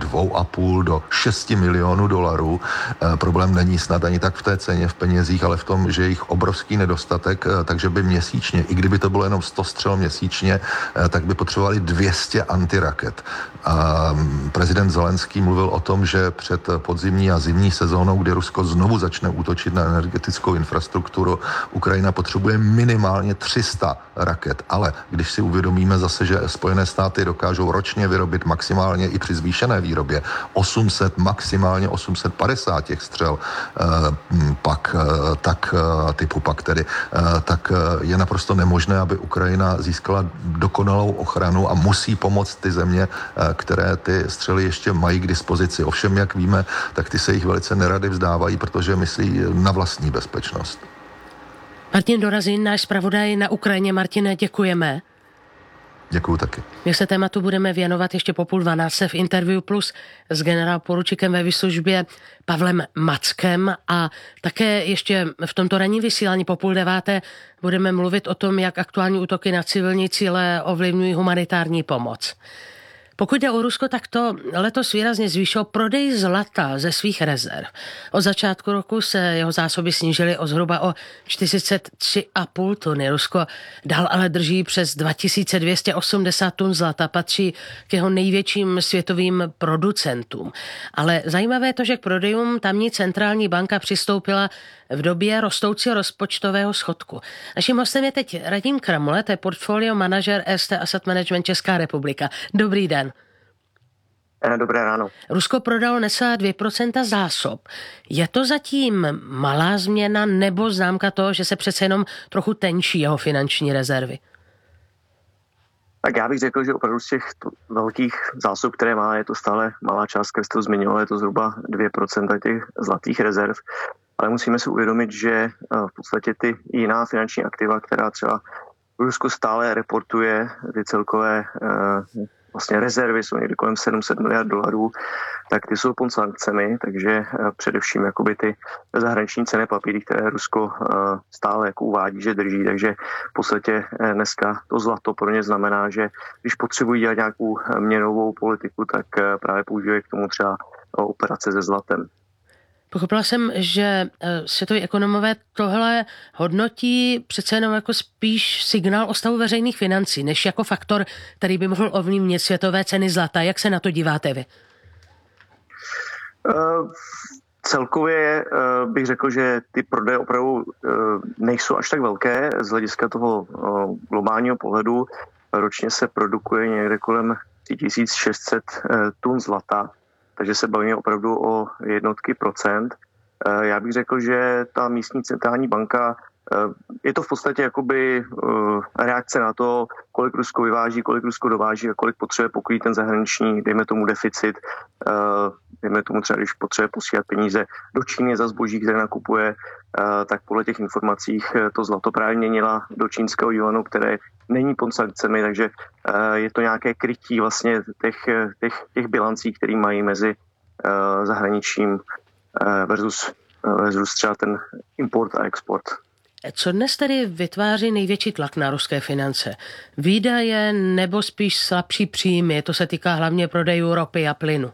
Speaker 16: 2,5 do 6 milionů dolarů. Problém není snad ani tak v té ceně, v penězích, ale v tom, že je jich obrovský nedostatek, takže by měsíčně, i kdyby to bylo jenom 100 střel měsíčně, tak by potřebovali 200 antiraket. Prezident Zelenský mluvil o tom, že před podzimní a zimní sezónou, kdy Rusko znovu začne útočit na energetickou infrastrukturu, Ukrajina potřebuje minimálně 300 raket. Ale když si uvědomíme zase, že Spojené státy dokážou ročně vyrobit maximálně i při zvýšené výrobě 800, maximálně 850 těch střel, tak je naprosto nemožné, aby Ukrajina získala dokonalou ochranu a musí pomoct ty země, které ty střely ještě mají k dispozici. Ovšem, jak víme, tak ty se jich velice nerady vzdávají, protože myslí na vlastní bezpečnost.
Speaker 7: Martin Dorazin, náš zpravodaj na Ukrajině. Martine, děkujeme.
Speaker 16: Děkuju taky.
Speaker 7: My se tématu budeme věnovat ještě po 11:30 v Interview Plus s generálporučíkem ve výslužbě Pavlem Mackem a také ještě v tomto ranním vysílání po 8:30 budeme mluvit o tom, jak aktuální útoky na civilní cíle ovlivňují humanitární pomoc. Pokud jde o Rusko, tak to letos výrazně zvýšilo prodej zlata ze svých rezerv. Od začátku roku se jeho zásoby snížily o zhruba o 43,5 tuny. Rusko dál ale drží přes 2280 tun zlata, patří k jeho největším světovým producentům. Ale zajímavé je to, že k prodejům tamní centrální banka přistoupila v době rostoucího rozpočtového schodku. Naším hostem je teď Radim Kramule, to je portfolio manažer Erste Asset Management Česká republika. Dobrý den.
Speaker 17: Dobré ráno.
Speaker 7: Rusko prodalo necelá 2% zásob. Je to zatím malá změna nebo známka toho, že se přece jenom trochu tenčí jeho finanční rezervy?
Speaker 17: Tak já bych řekl, že opravdu z těch velkých zásob, které má, je to stále malá částka, jste to zmiňoval, je to zhruba 2% těch zlatých rezerv. Ale musíme si uvědomit, že v podstatě ty jiná finanční aktiva, která třeba Rusko stále reportuje, ty celkové vlastně rezervy jsou někdy kolem 700 miliard dolarů, tak ty jsou pod sankcemi, takže především jakoby ty zahraniční cenné papíry, které Rusko stále jako uvádí, že drží, takže v podstatě dneska to zlato pro ně znamená, že když potřebují dělat nějakou měnovou politiku, tak právě používají k tomu třeba operace se zlatem.
Speaker 7: Pochopila jsem, že světoví ekonomové tohle hodnotí přece jenom jako spíš signál o stavu veřejných financí, než jako faktor, který by mohl ovlivnit světové ceny zlata. Jak se na to díváte vy?
Speaker 17: Celkově bych řekl, že ty prodeje opravdu nejsou až tak velké z hlediska toho globálního pohledu. Ročně se produkuje někde kolem 3600 tun zlata. Takže se bavíme opravdu o jednotky procent. Já bych řekl, že ta místní centrální banka je to v podstatě jakoby reakce na to, kolik Rusko vyváží, kolik Rusko dováží a kolik potřebuje pokrýt ten zahraniční, dejme tomu deficit, dejme tomu třeba, když potřebuje posílat peníze do Číny za zboží, které nakupuje, tak podle těch informacích to zlato právě měnila do čínského juanu, které není pod sankcemi, takže je to nějaké krytí vlastně těch bilancí, které mají mezi zahraničím versus třeba ten import a export.
Speaker 7: Co dnes tedy vytváří největší tlak na ruské finance? Výdaje nebo spíš slabší příjmy? To se týká hlavně prodejů ropy a plynu.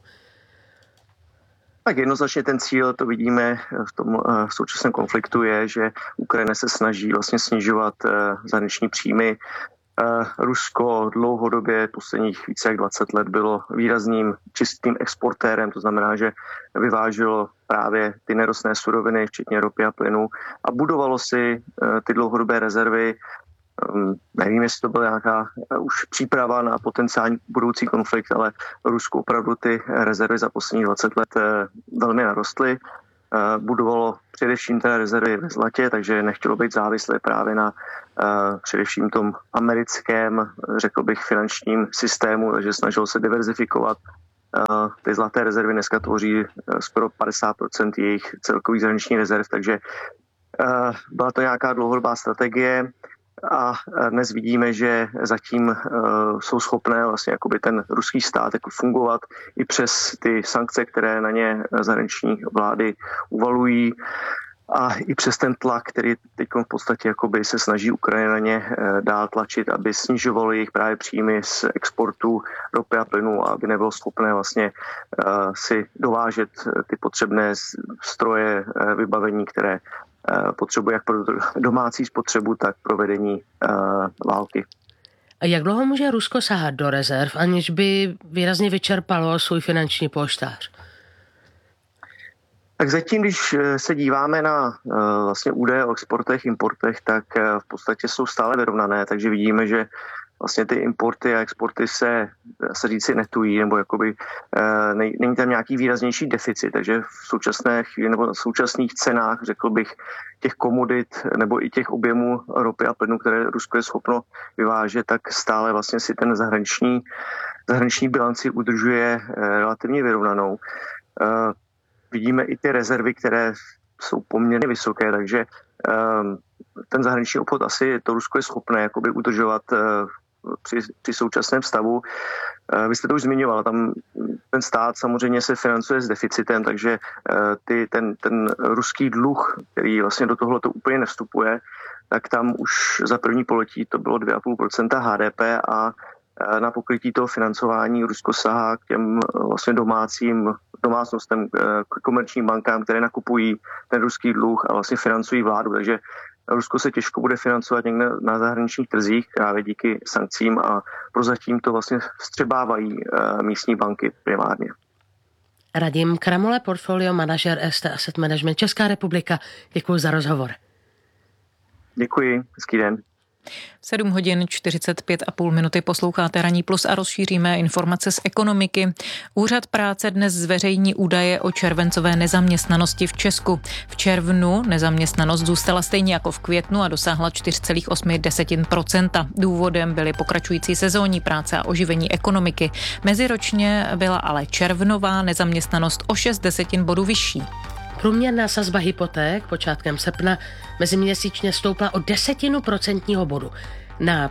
Speaker 17: Tak jednoznačně ten cíl, to vidíme v tom současném konfliktu, je, že Ukrajina se snaží vlastně snižovat zahraniční příjmy. Rusko dlouhodobě, posledních více jak 20 let, bylo výrazným čistým exportérem, to znamená, že vyváželo právě ty nerostné suroviny, včetně ropy a plynu, a budovalo si ty dlouhodobé rezervy. Nevím, jestli to byla nějaká už příprava na potenciální budoucí konflikt, ale Rusko opravdu ty rezervy za posledních 20 let velmi narostly. Budovalo především té rezervy ve zlatě, takže nechtělo být závislé právě na především tom americkém, řekl bych, finančním systému, takže snažilo se diverzifikovat. Ty zlaté rezervy dneska tvoří skoro 50% jejich celkových zahraničních rezerv, takže byla to nějaká dlouhodobá strategie. A dnes vidíme, že zatím jsou schopné vlastně jakoby ten ruský stát jako fungovat i přes ty sankce, které na ně zahraniční vlády uvalují, a i přes ten tlak, který teď v podstatě jakoby se snaží Ukrajina na ně dál tlačit, aby snižovalo jejich právě příjmy z exportu ropy a plynu a aby nebylo schopné vlastně si dovážet ty potřebné stroje, vybavení, které potřebuje jak pro domácí spotřebu, tak pro vedení války.
Speaker 7: A jak dlouho může Rusko sahat do rezerv, aniž by výrazně vyčerpalo svůj finanční polštář?
Speaker 17: Tak zatím, když se díváme na vlastně údaje o exportech, importech, tak v podstatě jsou stále vyrovnané, takže vidíme, že vlastně ty importy a exporty se říci netují, nebo jakoby není tam nějaký výraznější deficit, takže v současné chvíli nebo v současných cenách, řekl bych, těch komodit nebo i těch objemů ropy a plynu, které Rusko je schopno vyvážet, tak stále vlastně si ten zahraniční bilanci udržuje relativně vyrovnanou. Vidíme i ty rezervy, které jsou poměrně vysoké, takže ten zahraniční obchod asi to Rusko je schopné jakoby udržovat při současném stavu. Vy jste to už zmiňoval, tam ten stát samozřejmě se financuje s deficitem, takže ten ruský dluh, který vlastně do tohoto úplně nevstupuje, tak tam už za první pololetí to bylo 2,5% HDP a na pokrytí toho financování Rusko sahá k těm vlastně domácnostem, k komerčním bankám, které nakupují ten ruský dluh a vlastně financují vládu. Takže Rusko se těžko bude financovat někde na zahraničních trzích právě díky sankcím a prozatím to vlastně vstřebávají místní banky primárně.
Speaker 7: Radim Kramole, portfolio manažer ST Asset Management Česká republika. Děkuji za rozhovor.
Speaker 17: Děkuji, hezký den.
Speaker 5: 7 hodin 45,5 minuty posloucháte Ranní plus a rozšíříme informace z ekonomiky. Úřad práce dnes zveřejní údaje o červencové nezaměstnanosti v Česku. V červnu nezaměstnanost zůstala stejně jako v květnu a dosáhla 4,8%. Důvodem byly pokračující sezónní práce a oživení ekonomiky. Meziročně byla ale červnová nezaměstnanost o 0,6 bodu vyšší.
Speaker 7: Průměrná sazba hypoték počátkem srpna meziměsíčně stoupla o 0,1% bodu na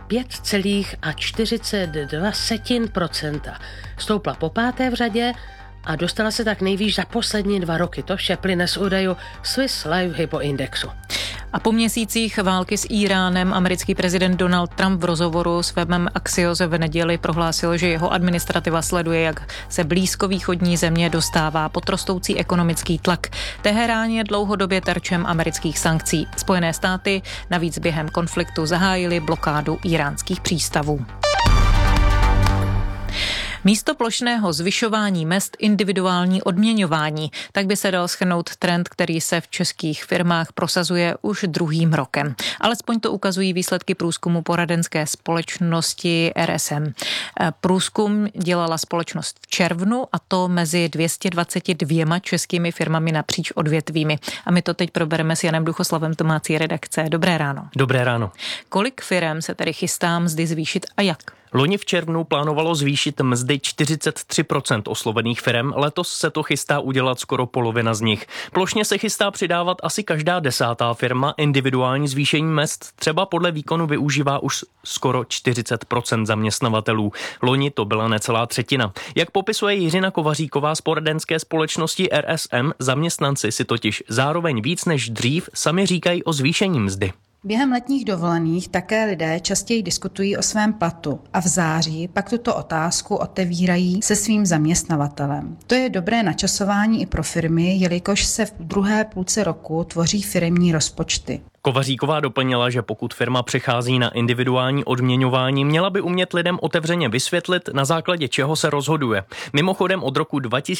Speaker 7: 5,42%. Stoupla po páté v řadě a dostala se tak nejvýš za poslední 2 roky. To vše plyne z údajů Swiss Life Hypo Indexu.
Speaker 5: A po měsících války s Íránem americký prezident Donald Trump v rozhovoru s webem Axios v neděli prohlásil, že jeho administrativa sleduje, jak se blízkovýchodní země dostává pod rostoucí ekonomický tlak. Teherán je dlouhodobě terčem amerických sankcí. Spojené státy navíc během konfliktu zahájily blokádu íránských přístavů. Místo plošného zvyšování mezd individuální odměňování, tak by se dal shrnout trend, který se v českých firmách prosazuje už druhým rokem. Alespoň to ukazují výsledky průzkumu poradenské společnosti RSM. Průzkum dělala společnost v červnu, a to mezi 222 českými firmami napříč odvětvími. A my to teď probereme s Janem Duchoslavem, domácí redakce. Dobré ráno.
Speaker 18: Dobré ráno.
Speaker 5: Kolik firem se tedy chystá mzdy zvýšit a jak?
Speaker 18: Loni v červnu plánovalo zvýšit mzdy 43% oslovených firem, letos se to chystá udělat skoro polovina z nich. Plošně se chystá přidávat asi každá 10. firma, individuální zvýšení mezd třeba podle výkonu využívá už skoro 40% zaměstnavatelů. Loni to byla necelá třetina. Jak popisuje Jiřina Kovaříková z poradenské společnosti RSM, zaměstnanci si totiž zároveň víc než dřív sami říkají o zvýšení mzdy.
Speaker 19: Během letních dovolených také lidé častěji diskutují o svém platu a v září pak tuto otázku otevírají se svým zaměstnavatelem. To je dobré načasování i pro firmy, jelikož se v druhé půlce roku tvoří firemní rozpočty.
Speaker 18: Kovaříková doplnila, že pokud firma přechází na individuální odměňování, měla by umět lidem otevřeně vysvětlit, na základě čeho se rozhoduje. Mimochodem od roku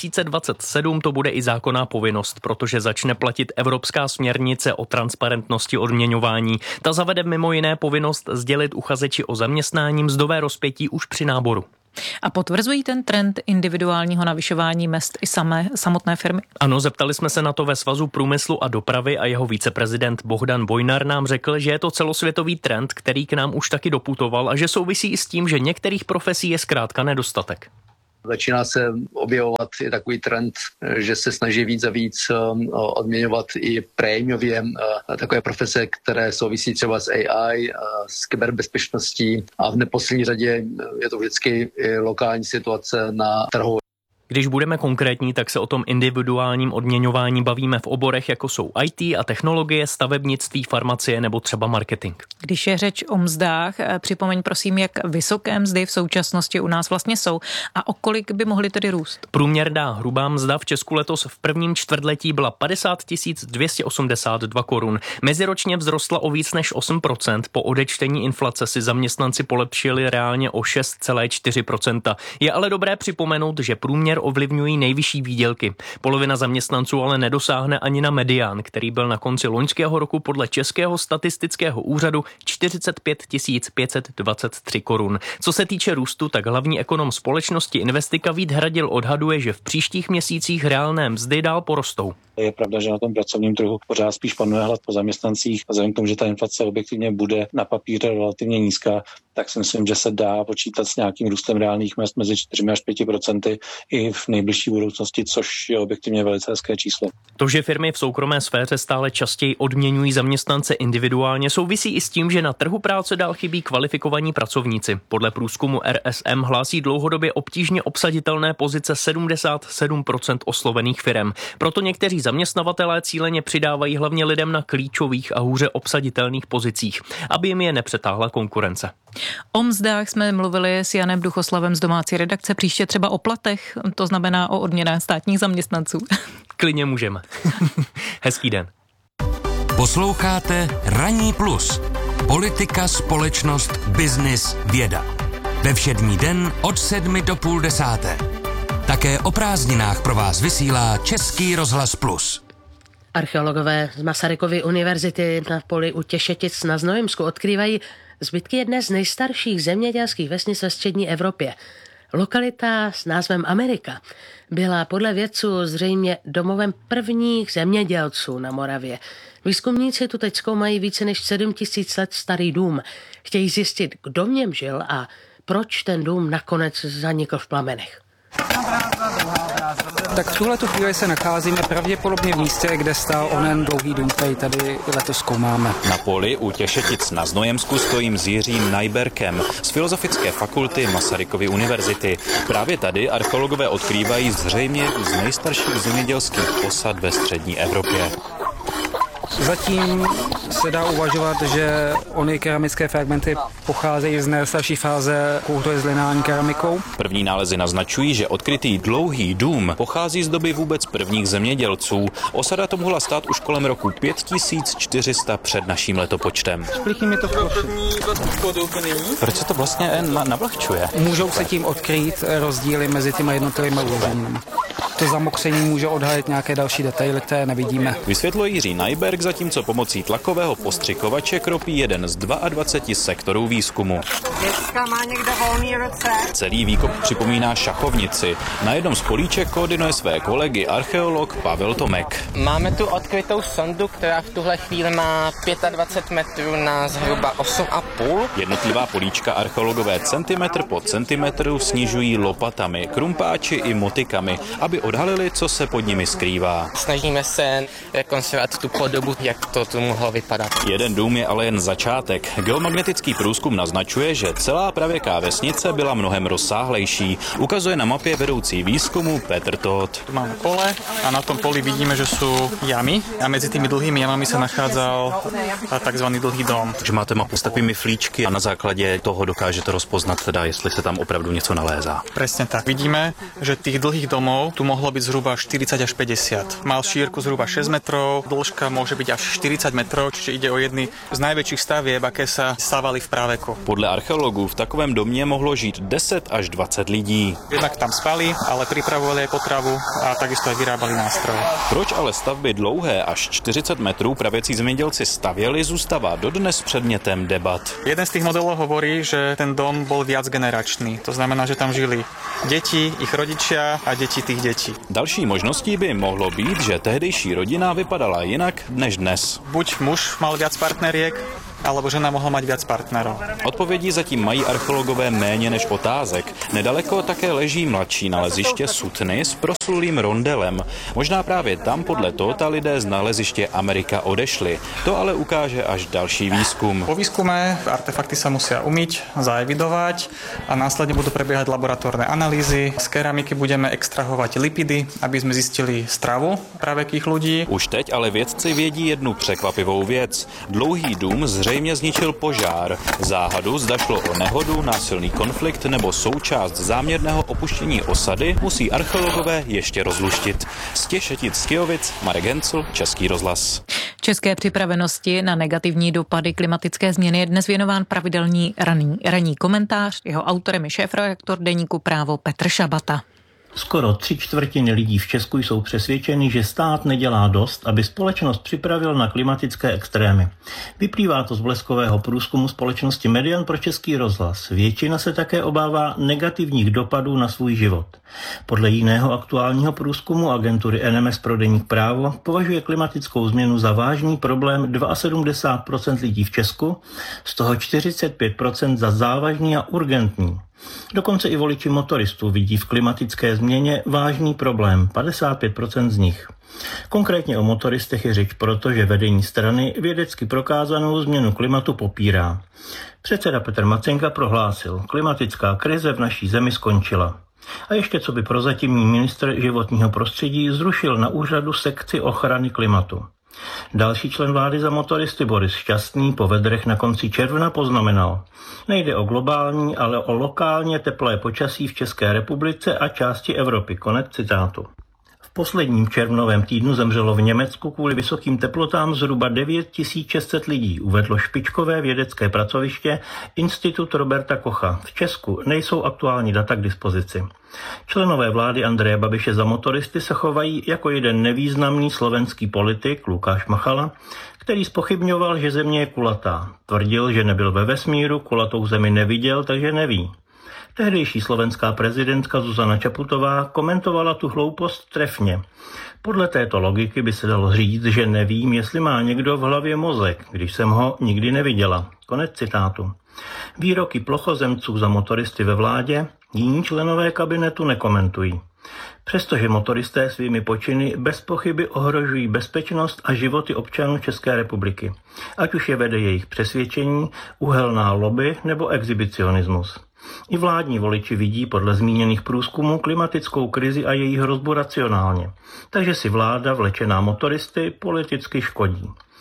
Speaker 18: 2027 to bude i zákonná povinnost, protože začne platit Evropská směrnice o transparentnosti odměňování. Ta zavede mimo jiné povinnost sdělit uchazeči o zaměstnání mzdové rozpětí už při náboru.
Speaker 5: A potvrzují ten trend individuálního navyšování mezd i samotné firmy?
Speaker 18: Ano, zeptali jsme se na to ve Svazu průmyslu a dopravy a jeho viceprezident Bohdan Bojnar nám řekl, že je to celosvětový trend, který k nám už taky doputoval a že souvisí i s tím, že některých profesí je zkrátka nedostatek.
Speaker 20: Začíná se objevovat i takový trend, že se snaží víc a víc odměňovat i prémiově takové profese, které souvisí třeba s AI, s kyberbezpečností a v neposlední řadě je to vždycky i lokální situace na trhu.
Speaker 18: Když budeme konkrétní, tak se o tom individuálním odměňování bavíme v oborech, jako jsou IT a technologie, stavebnictví, farmacie nebo třeba marketing.
Speaker 5: Když je řeč o mzdách, připomeň prosím, jak vysoké mzdy v současnosti u nás vlastně jsou a o kolik by mohly tedy růst.
Speaker 18: Průměrná hrubá mzda v Česku letos v prvním čtvrtletí byla 50 282 korun. Meziročně vzrostla o víc než 8%. Po odečtení inflace si zaměstnanci polepšili reálně o 6,4%. Je ale dobré připomenout, že průměr ovlivňují nejvyšší výdělky. Polovina zaměstnanců ale nedosáhne ani na medián, který byl na konci loňského roku podle Českého statistického úřadu 45 523 korun. Co se týče růstu, tak hlavní ekonom společnosti Investika Vít Hradil odhaduje, že v příštích měsících reálné mzdy dál porostou.
Speaker 21: Je pravda, že na tom pracovním trhu pořád spíš panuje hlad po zaměstnancích a vzhledem k tomu, že ta inflace objektivně bude na papíře relativně nízká, tak si myslím, že se dá počítat s nějakým růstem reálných mezd mezi 4 až 5% i v nejbližší budoucnosti, což je objektivně velice hezké číslo.
Speaker 18: To, že firmy v soukromé sféře stále častěji odměňují zaměstnance individuálně, souvisí i s tím, že na trhu práce dál chybí kvalifikovaní pracovníci. Podle průzkumu RSM hlásí dlouhodobě obtížně obsaditelné pozice 77% oslovených firem. Proto někteří zaměstnavatelé cíleně přidávají hlavně lidem na klíčových a hůře obsaditelných pozicích, aby jim je nepřetáhla konkurence.
Speaker 5: O mzdách jsme mluvili s Janem Duchoslavem z domácí redakce, příště třeba o platech, to znamená o odměnách státních zaměstnanců.
Speaker 18: Klidně můžeme. Hezký den.
Speaker 15: Posloucháte Ranní plus. Politika, společnost, biznis, věda. Ve všední den od 7 do půl 10. Také o prázdninách pro vás vysílá Český rozhlas Plus.
Speaker 7: Archeologové z Masarykovy univerzity na poli u Těšetic na Znojemsku odkrývají zbytky jedné z nejstarších zemědělských vesnic ve střední Evropě. Lokalita s názvem Amerika byla podle vědců zřejmě domovem prvních zemědělců na Moravě. Výzkumníci tu teď zkoumají více než 7 000 let starý dům. Chtějí zjistit, kdo v něm žil a proč ten dům nakonec zanikl v plamenech.
Speaker 22: Tak v tuhletu chvíli se nacházíme pravděpodobně v místě, kde stál onen dlouhý dům, který tady letos zkoumáme.
Speaker 23: Na poli u Těšetic na Znojemsku stojím s Jiřím Najberkem z Filozofické fakulty Masarykovy univerzity. Právě tady archeologové odkrývají zřejmě z nejstarších zemědělských osad ve střední Evropě.
Speaker 22: Zatím se dá uvažovat, že ony keramické fragmenty pocházejí z nejstarší fáze kultury s lineární keramikou.
Speaker 23: První nálezy naznačují, že odkrytý dlouhý dům pochází z doby vůbec prvních zemědělců. Osada to mohla stát už kolem roku 5400 před naším letopočtem. Proč se to vlastně navlhčuje?
Speaker 22: Můžou se tím odkrýt rozdíly mezi těma jednotlivými uloženími. To zamokření může odhalit nějaké další detaily, které nevidíme.
Speaker 23: Vysvětluje Jiří Najberg, zatímco pomocí tlakového postřikovače kropí jeden z 22 sektorů výzkumu.
Speaker 2: Dneska má někdo volný ruce?
Speaker 23: Celý výkop připomíná šachovnici. Na jednom z políček koordinuje své kolegy archeolog Pavel Tomek.
Speaker 2: Máme tu odkrytou sondu, která v tuhle chvíli má 25 metrů na zhruba 8,5.
Speaker 23: Jednotlivá políčka archeologové centimetr po centimetru snižují lopatami, krumpáči i motikami, aby odhalili, co se pod nimi skrývá.
Speaker 2: Snažíme se rekonstruovat tu podobu, jak to tu mohlo vypadat.
Speaker 23: Jeden dům je ale jen začátek. Geomagnetický průzkum naznačuje, že celá pravěká vesnice byla mnohem rozsáhlejší. Ukazuje na mapě vedoucí výzkumu Petr Todt.
Speaker 3: Tu máme pole a na tom poli vidíme, že sú jamy a mezi tými dlhými jamami se nachádzal takzvaný dlhý dom.
Speaker 23: Takže máte mapu s takovými flíčky a na základě toho dokážete rozpoznat teda, jestli se tam opravdu něco nalézá.
Speaker 3: Presne tak. Vidíme, že tých dlhých domov tu mohlo byť zhruba 40 až 50. Mal šírku zhruba 6 metrov, dĺžka môže byť až 40 metrov, čiže ide o jedny z najväčších stavieb, aké sa stavali v práveku.
Speaker 23: Podle archeologů v takovém domě mohlo žít 10 až 20 lidí.
Speaker 3: Jednak tam spali, ale pripravovali aj potravu a takisto aj vyrábali nástroje.
Speaker 23: Proč ale stavby dlouhé až 40 metrů pravěcí zemědělci stavěli, zůstává dodnes předmětem debat.
Speaker 3: Jeden z tých modelov hovorí, že ten dom bol viacgeneračný. To znamená, že tam žili deti, ich rodičia a deti tých detí.
Speaker 23: Další možností by mohlo být, že tehdejší rodina vypadala jinak než dnes.
Speaker 3: Buď muž mal viac partneriek, alebo žena mohla mať viac partnerov.
Speaker 23: Odpovědí zatím mají archeologové méně než otázek. Nedaleko také leží mladší naleziště Sutny s proslulým rondelem. Možná právě tam podle Tota lidé z naleziště Amerika odešli. To ale ukáže až další výzkum.
Speaker 3: Po výskume artefakty sa musia umyť, zaevidovať a následne budú prebiehať laboratórne analýzy. Z keramiky budeme extrahovať lipidy, aby sme zistili stravu pravekých ľudí.
Speaker 23: Už teď ale vědci vědí jednu překvapivou věc. Dlouhý dům zřejmě zničil požár. Záhadu, zda šlo o nehodu, násilný konflikt nebo součást záměrného opuštění osady, musí archeologové ještě rozluštit. Z Šetic-Skijovic, Marek Hencl, Český rozhlas.
Speaker 5: České připravenosti na negativní dopady klimatické změny je dnes věnován pravidelný ranní komentář. Jeho autorem je šéfredaktor deníku Právo Petr Šabata.
Speaker 4: Skoro 3/4 lidí v Česku jsou přesvědčeni, že stát nedělá dost, aby společnost připravil na klimatické extrémy. Vyplývá to z bleskového průzkumu společnosti Median pro Český rozhlas. Většina se také obává negativních dopadů na svůj život. Podle jiného aktuálního průzkumu agentury NMS pro deník Právo považuje klimatickou změnu za vážný problém 72% lidí v Česku, z toho 45% za závažný a urgentní. Dokonce i voliči motoristů vidí v klimatické změně vážný problém, 55% z nich. Konkrétně o motoristech je řeč, protože vedení strany vědecky prokázanou změnu klimatu popírá. Předseda Petr Macenka prohlásil, klimatická krize v naší zemi skončila. A ještě co by prozatímní ministr životního prostředí zrušil na úřadu sekci ochrany klimatu. Další člen vlády za motoristy Boris Šťastný po vedrech na konci června poznamenal, nejde o globální, ale o lokálně teplé počasí v České republice a části Evropy. Konec citátu. V posledním červnovém týdnu zemřelo v Německu kvůli vysokým teplotám zhruba 9600 lidí, uvedlo špičkové vědecké pracoviště Institut Roberta Kocha. V Česku nejsou aktuální data k dispozici. Členové vlády Andreje Babiše za motoristy se chovají jako jeden nevýznamný slovenský politik Lukáš Machala, který zpochybňoval, že země je kulatá. Tvrdil, že nebyl ve vesmíru, kulatou zemi neviděl, takže neví. Tehdejší slovenská prezidentka Zuzana Čaputová komentovala tu hloupost trefně. Podle této logiky by se dalo říct, že nevím, jestli má někdo v hlavě mozek, když jsem ho nikdy neviděla. Konec citátu. Výroky plochozemců za motoristy ve vládě jiní členové kabinetu nekomentují. Přestože motoristé svými počiny bez pochyby ohrožují bezpečnost a životy občanů České republiky, ať už je vede jejich přesvědčení, uhelná lobby nebo exhibicionismus. I vládní voliči vidí podle zmíněných průzkumů klimatickou krizi a její hrozbu racionálně, takže si vláda vlečená motoristy politicky škodí.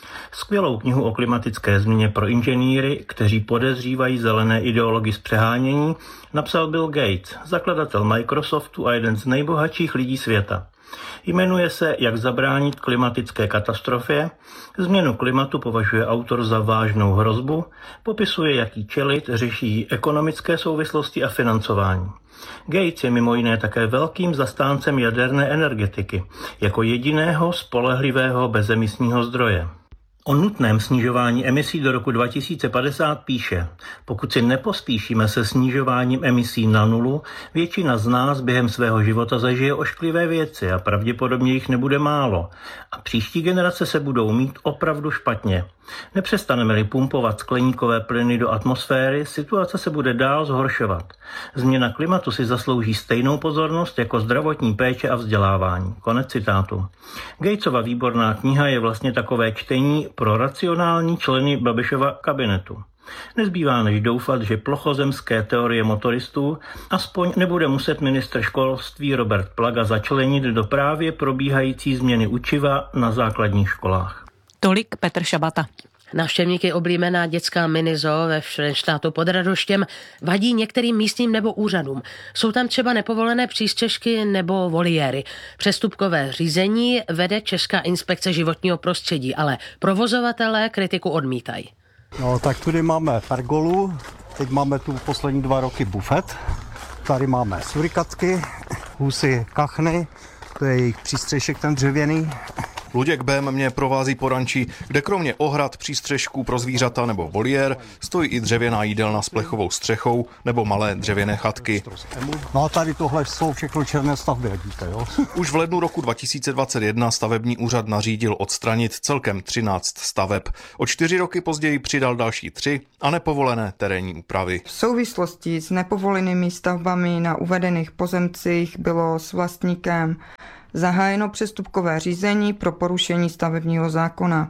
Speaker 4: Skvělou knihu o klimatické změně pro inženýry, kteří podezřívají zelené ideology z přehánění, napsal Bill Gates, zakladatel Microsoftu a jeden z nejbohatších lidí světa. Jmenuje se Jak zabránit klimatické katastrofě, změnu klimatu považuje autor za vážnou hrozbu, popisuje, jak jí čelit, řeší ekonomické souvislosti a financování. Gates je mimo jiné také velkým zastáncem jaderné energetiky, jako jediného spolehlivého bezemisního zdroje. O nutném snižování emisí do roku 2050 píše: pokud si nepospíšíme se snižováním emisí na nulu, většina z nás během svého života zažije ošklivé věci a pravděpodobně jich nebude málo. A příští generace se budou mít opravdu špatně. Nepřestaneme-li pumpovat skleníkové plyny do atmosféry, situace se bude dál zhoršovat. Změna klimatu si zaslouží stejnou pozornost jako zdravotní péče a vzdělávání. Konec citátu. Gatesova výborná kniha je vlastně takové čtení pro racionální členy Babišova kabinetu. Nezbývá než doufat, že plochozemské teorie motoristů aspoň nebude muset ministr školství Robert Plaga začlenit do právě probíhající změny učiva na základních školách.
Speaker 5: Tolik Petr Šabata.
Speaker 7: Návštěvníky oblíbená dětská minizoo ve Frenštátu pod Radoštěm vadí některým místním nebo úřadům. Jsou tam třeba nepovolené přístřešky nebo voliéry. Přestupkové řízení vede Česká inspekce životního prostředí, ale provozovatelé kritiku odmítají.
Speaker 1: No, tak tady máme pergolu, teď máme tu poslední 2 roky bufet. Tady máme surikacky, husy kachny, to je jejich přístřešek ten dřevěný.
Speaker 13: Luděk Bém mě provází po ranči, kde kromě ohrad, přístřešků pro zvířata nebo voliér stojí i dřevěná jídelna s plechovou střechou nebo malé dřevěné chatky.
Speaker 1: No a tady tohle jsou všechno černé stavby, jak víte, jo?
Speaker 13: Už v lednu roku 2021 stavební úřad nařídil odstranit celkem 13 staveb. O 4 roky později přidal další 3 a nepovolené terénní úpravy.
Speaker 6: V souvislosti s nepovolenými stavbami na uvedených pozemcích bylo s vlastníkem zahájeno přestupkové řízení pro porušení stavebního zákona.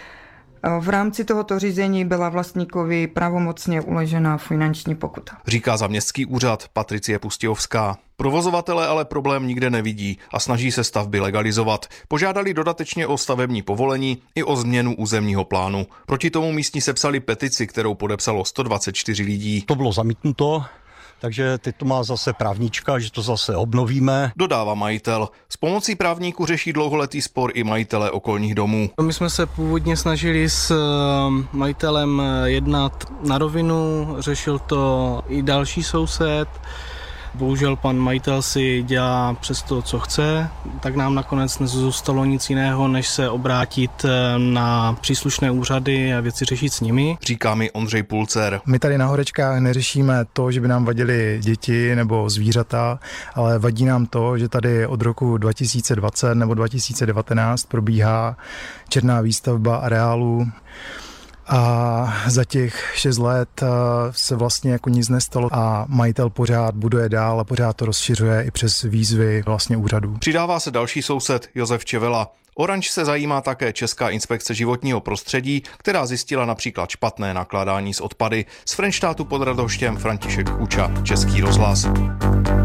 Speaker 6: V rámci tohoto řízení byla vlastníkovi pravomocně uložena finanční pokuta.
Speaker 13: Říká za městský úřad Patricie Pustějovská. Provozovatelé ale problém nikde nevidí a snaží se stavby legalizovat. Požádali dodatečně o stavební povolení i o změnu územního plánu. Proti tomu místní sepsali petici, kterou podepsalo 124 lidí.
Speaker 1: To bylo zamítnuto. Takže teď to má zase právníčka, že to zase obnovíme.
Speaker 13: Dodává majitel. S pomocí právníků řeší dlouholetý spor i majitele okolních domů.
Speaker 9: My jsme se původně snažili s majitelem jednat na rovinu, řešil to i další soused. Bohužel pan majitel si dělá přes to, co chce, tak nám nakonec nezůstalo nic jiného, než se obrátit na příslušné úřady a věci řešit s nimi.
Speaker 13: Říká mi Ondřej Pulcer.
Speaker 24: My tady na Horečkách neřešíme to, že by nám vadily děti nebo zvířata, ale vadí nám to, že tady od roku 2020 nebo 2019 probíhá černá výstavba areálu. A za těch 6 let se vlastně jako nic nestalo a majitel pořád buduje dál a pořád to rozšiřuje i přes výzvy vlastně úřadů.
Speaker 13: Přidává se další soused Josef Čevela. O ranč se zajímá také Česká inspekce životního prostředí, která zjistila například špatné nakládání s odpady. Z Frenštátu pod Radoštěm František Kuča, Český rozhlas.